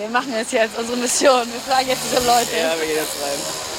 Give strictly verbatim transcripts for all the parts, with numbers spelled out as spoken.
Wir machen jetzt jetzt unsere Mission. Wir fragen jetzt diese Leute. Ja, wir gehen jetzt rein.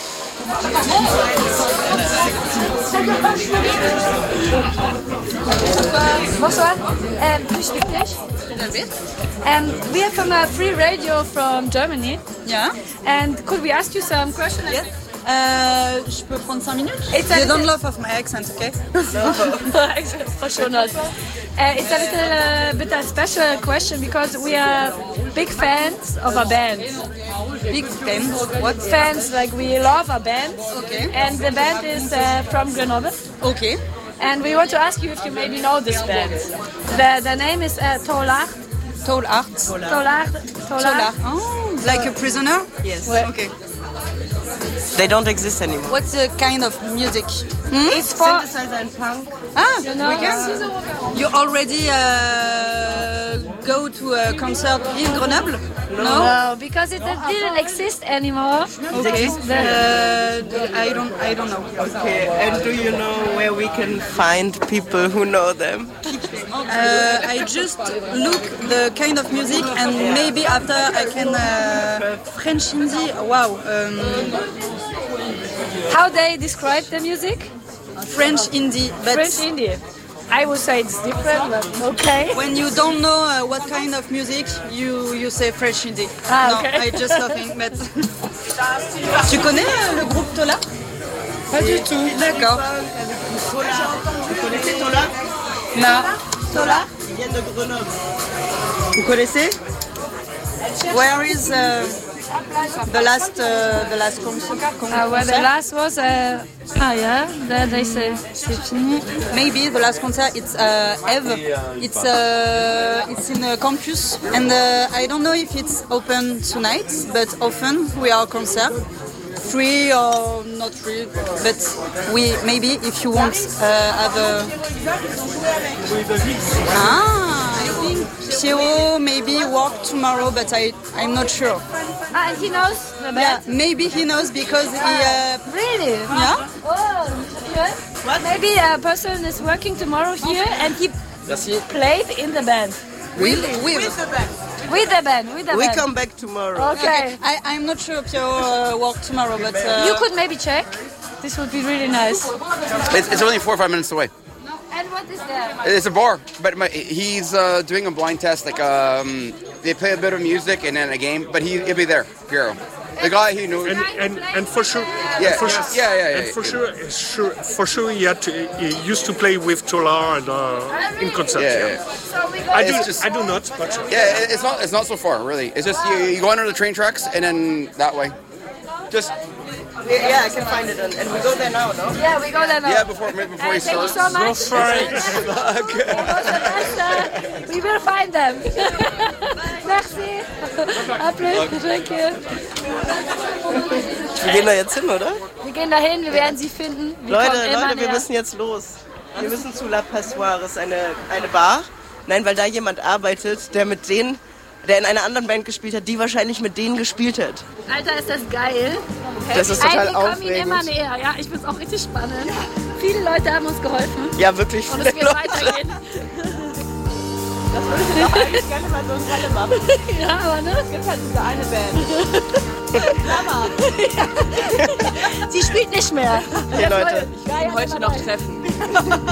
Bonsoir. Um, do you speak English? A little bit. Um, we are from a free radio from Germany. Yeah. And could we ask you some questions? Yes. Euh, je peux prendre cinq minutes? It's a You don't little- laugh of my accent, okay? For sure not. Uh, it's a little uh, bit a special question because we are big fans of a band. Big fan. What? Fans, like we love a band. Okay. And the band is uh, from Grenoble. Okay. And we want to ask you if you maybe know this band. The, the name is uh, Tolard. Tall art. Tolard. Tolard. Oh, like a prisoner? Yes. Ouais. Okay. They don't exist anymore. What's the kind of music? It's for... Synthesizer and punk. Ah, You know, we can. You already uh, go to a concert in Grenoble? No. No, because it didn't exist anymore. Okay. The, Uh, I don't. I don't know. Okay, and do you know where we can find people who know them? Uh, I just look the kind of music and maybe after I can uh, French indie. Wow. Um, how they describe the music? French indie. But French indie. I would say it's different, but okay. when you don't know uh, what kind of music, you you say French indie. Ah, no, okay. I just laughing. But tu connais euh, le groupe Tola? Pas du tout. D'accord. Vous connaissez Tola? Non. Tola? Ils viennent de Grenoble. Vous connaissez? Where is uh, the last uh, the last concert? Uh, well, the last was... Uh, ah, yeah, there they say c'est fini. Maybe the last concert it's uh, Eve. It's uh, it's in a campus, and uh, I don't know if it's open tonight, but often we are concert, free or not free. But we maybe if you want uh, have a ah. Piero maybe work tomorrow, but I I'm not sure. Ah, and he knows the Yeah, band? maybe he knows because he uh, Really? yeah. Oh, yes. Maybe a person is working tomorrow here and he played in the band. Really? With, With the band, with the We band. come back tomorrow. Okay. I I'm not sure Piero uh, work tomorrow, but uh, You could maybe check. This would be really nice. It's, it's only four or five minutes away. And what is that? It's a bar, but my, he's uh, doing a blind test. Like um, they play a bit of music and then a game, but he, he'll be there, Piero. The guy who knows. And, and, and for sure, Yeah, and for yeah, sure, yeah, yeah, yeah, and for yeah. sure, sure, for sure, he had to, he used to play with Tola and uh, in concerts. Yeah, Yeah, yeah. So we go I do, It's just- I do not, but Yeah, it- it's not it's not so far really. It's just you, you go under the train tracks and then that way. Just Yeah, I can find it, and, and we go there now, no? Yeah, we go there now. yeah, before maybe before Uh, he thank you starts. so much. Okay. We will find them. Merci. À plus. Thank you. Wir gehen da jetzt hin, oder? Wir gehen dahin, wir werden sie finden. Wir Leute, kommen immer Leute, wir näher. müssen jetzt los. Wir müssen zu La Passoires, eine, eine Bar. Nein, weil da jemand arbeitet, der mit denen, der in einer anderen Band gespielt hat, die wahrscheinlich mit denen gespielt hat. Alter, ist das geil. Das ist total wir kommen ihnen immer aufregend. näher. Ja, ich finde es auch richtig spannend. Viele Leute haben uns geholfen. Ja, wirklich Und viele es wird Leute. weitergehen. Das würde ich doch eigentlich gerne mal so in Halle machen. Ja, aber ne? Es gibt halt diese eine Band. Sie spielt nicht mehr. Hey Leute, Ich will ihn heute noch treffen.